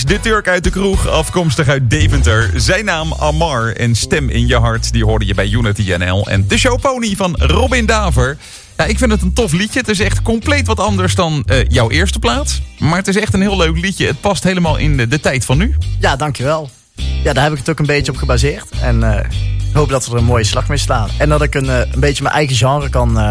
de Turk uit de kroeg, afkomstig uit Deventer. Zijn naam Amar en Stem in je hart, die hoorde je bij Unity NL. En de showpony van Robin Daver. Ja, ik vind het een tof liedje. Het is echt compleet wat anders dan jouw eerste plaat. Maar het is echt een heel leuk liedje. Het past helemaal in de tijd van nu. Ja, dankjewel. Ja, daar heb ik het ook een beetje op gebaseerd. En ik hoop dat we er een mooie slag mee slaan. En dat ik een beetje mijn eigen genre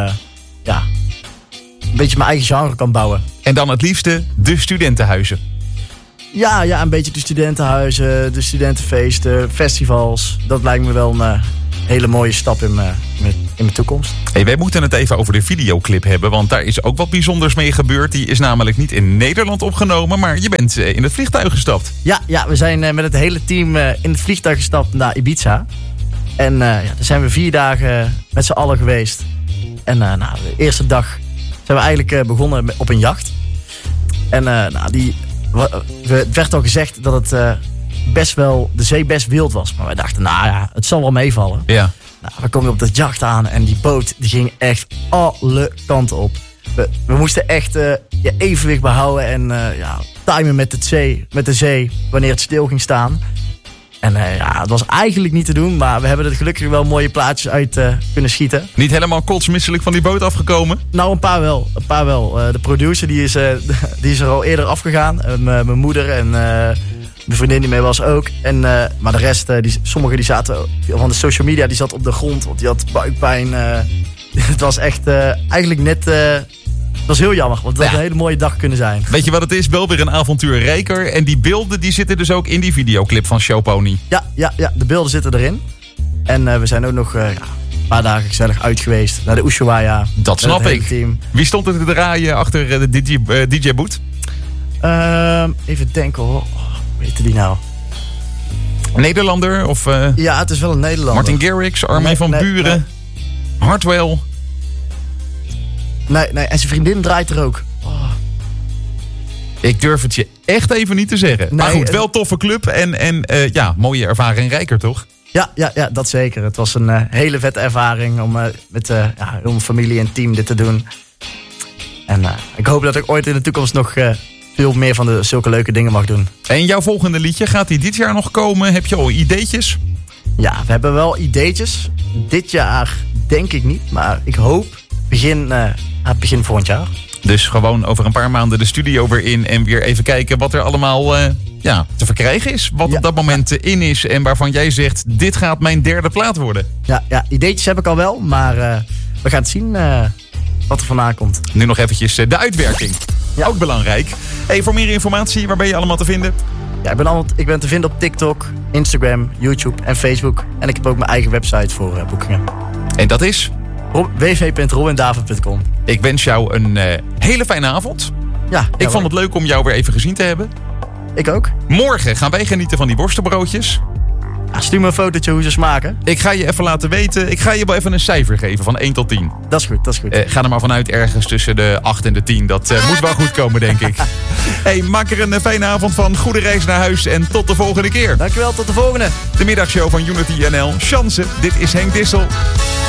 kan bouwen. En dan het liefste de studentenhuizen. Ja, een beetje de studentenhuizen, de studentenfeesten, festivals. Dat lijkt me wel een hele mooie stap in mijn toekomst. Hey, wij moeten het even over de videoclip hebben, want daar is ook wat bijzonders mee gebeurd. Die is namelijk niet in Nederland opgenomen, maar je bent in het vliegtuig gestapt. Ja, we zijn met het hele team in het vliegtuig gestapt naar Ibiza. En daar zijn we 4 dagen met z'n allen geweest. En de eerste dag zijn we eigenlijk begonnen op een jacht. En het werd al gezegd dat het de zee best wild was. Maar wij dachten, het zal wel meevallen. Ja. We komen op dat jacht aan en die boot die ging echt alle kanten op. We moesten echt je evenwicht behouden en timen met de zee wanneer het stil ging staan. En het was eigenlijk niet te doen, maar we hebben er gelukkig wel mooie plaatjes uit kunnen schieten. Niet helemaal kotsmisselijk van die boot afgekomen? Nou, een paar wel. De producer die is er al eerder afgegaan. Mijn moeder en mijn vriendin die mee was ook. Maar de rest, sommigen die zaten van de social media, die zat op de grond, want die had buikpijn. Het was echt eigenlijk net... Het was heel jammer, want het had een hele mooie dag kunnen zijn. Weet je wat het is? Wel weer een avontuur rijker. En die beelden die zitten dus ook in die videoclip van Showpony. Ja, de beelden zitten erin. En we zijn ook nog een paar dagen gezellig uit geweest naar de Ushuaia. Dat snap ik. Team. Wie stond er te draaien achter de DJ Boet? Even denken hoor. Hoe heette die nou? Nederlander? Of, ja, het is wel een Nederlander. Martin Garrix, Armin van Buren, Hartwell. Nee, en zijn vriendin draait er ook. Oh. Ik durf het je echt even niet te zeggen. Nee, maar goed, wel toffe club en mooie ervaring rijker, toch? Ja, dat zeker. Het was een hele vette ervaring om met heel mijn familie en team dit te doen. En ik hoop dat ik ooit in de toekomst nog veel meer van zulke leuke dingen mag doen. En jouw volgende liedje, gaat die dit jaar nog komen? Heb je al ideetjes? Ja, we hebben wel ideetjes. Dit jaar denk ik niet, maar ik hoop begin volgend jaar. Dus gewoon over een paar maanden de studio weer in en weer even kijken wat er allemaal te verkrijgen is. Wat op dat moment in is en waarvan jij zegt, dit gaat mijn 3e plaat worden. Ja, ideetjes heb ik al wel, maar we gaan het zien wat er vandaan komt. Nu nog eventjes de uitwerking. Ja. Ook belangrijk. Hey, voor meer informatie, waar ben je allemaal te vinden? Ja, ik ben te vinden op TikTok, Instagram, YouTube en Facebook. En ik heb ook mijn eigen website voor boekingen. En dat is? www.robindaver.com. Ik wens jou een hele fijne avond. Ja, ik vond het leuk om jou weer even gezien te hebben. Ik ook. Morgen gaan wij genieten van die worstenbroodjes. Ja, stuur me een fotootje hoe ze smaken. Ik ga je even laten weten. Ik ga je wel even een cijfer geven van 1 tot 10. Dat is goed. Ga er maar vanuit ergens tussen de 8 en de 10. Dat moet wel goed komen, denk ik. Hey, maak er een fijne avond van. Goede reis naar huis en tot de volgende keer. Dankjewel, tot de volgende. De middagshow van Unity NL. Chance, dit is Henk Dissel.